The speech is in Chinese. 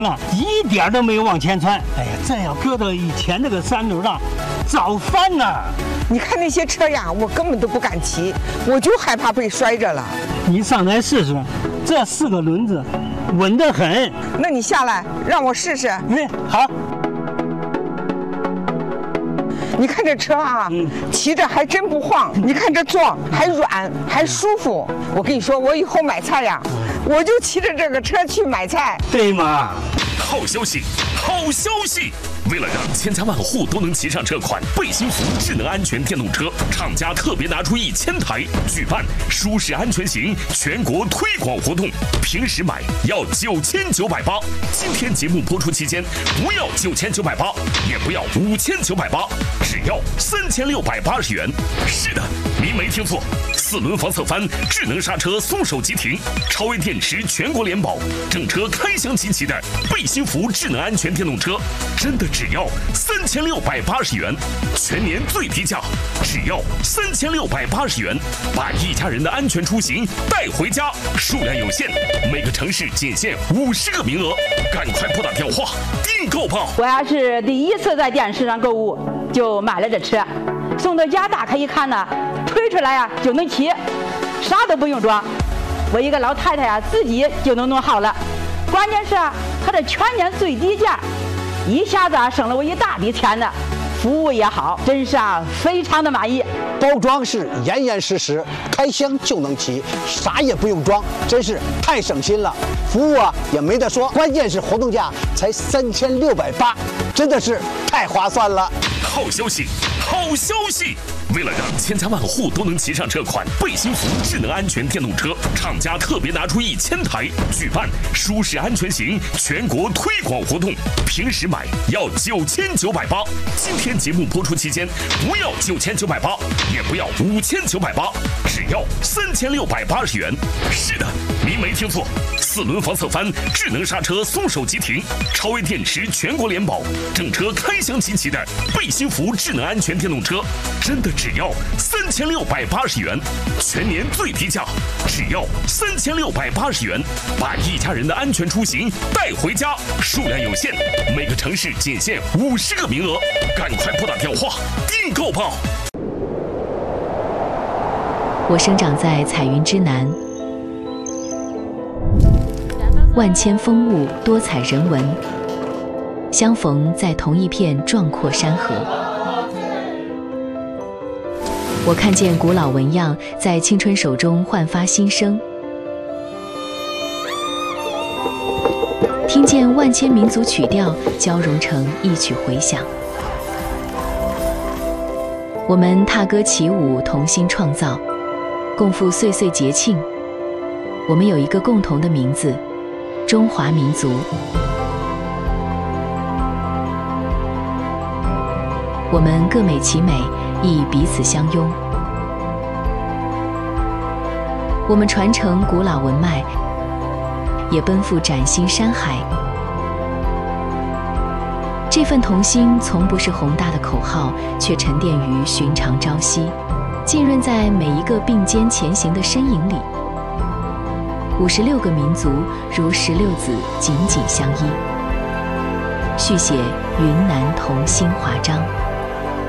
啊，一点都没有往前窜。哎呀，这要搁到以前那个山路上，早翻呐！ 你看那些车呀，我根本都不敢骑，我就害怕被摔着了。 你上来试试，这4个轮子稳得很。 那你下来让我试试。 好。 你看这车啊，骑着还真不晃。你看这座还软还舒服。我跟你说，我以后买菜呀，我就骑着这个车去买菜。 对嘛？ 好消息，好消息！为了让千家万户都能骑上这款贝辛福智能安全电动车，厂家特别拿出1000台，举办舒适安全行全国推广活动。平时买要9980，今天节目播出期间不要9980，也不要5980，只要3680元。是的，您没听错，4轮防侧翻、智能刹车、松手急停、超微电池全国联保，整车开箱齐齐的贝辛福智能安全电动车，真的只要3680元，全年最低价，只要3680元，把一家人的安全出行带回家，数量有限，每个城市仅限50个名额，赶快拨打电话订购吧！ 我要是第一次在电视上购物，就买了这车，送到家打开一看呢，推出来呀就能骑，啥都不用装，我一个老太太呀自己就能弄好了。关键是它这全年最低价，一下子省了我一大笔钱呢，服务也好，真是非常的满意。 包装是严严实实，开箱就能骑，啥也不用装，真是太省心了。服务也没得说，关键是活动价才3680，真的是太划算了。 好消息，好消息！为了让千家万户都能骑上这款贝辛福智能安全电动车，厂家特别拿出1000台，举办舒适安全行全国推广活动。平时买要9980，今天节目播出期间不要9980，也不要5980，只要3680元。是的，您没听错，4轮防侧翻、智能刹车、松手急停、超微电池全国联保，整车开箱齐齐的贝辛福智能安全电动车，真的只要3680元，全年最低价，只要3680元，把一家人的安全出行带回家，数量有限，每个城市仅限50个名额，赶快拨打电话订购吧！ 我生长在彩云之南，万千风物，多彩人文，相逢在同一片壮阔山河。我看见古老纹样在青春手中焕发新生，听见万千民族曲调交融成一曲回响。我们踏歌起舞，同心创造，共赴岁岁节庆。我们有一个共同的名字，中华民族。我们各美其美，亦彼此相拥。我们传承古老文脉，也奔赴崭新山海。这份同心从不是宏大的口号，却沉淀于寻常朝夕，浸润在每一个并肩前行的身影里。56个民族如16子紧紧相依，续写云南同心华章。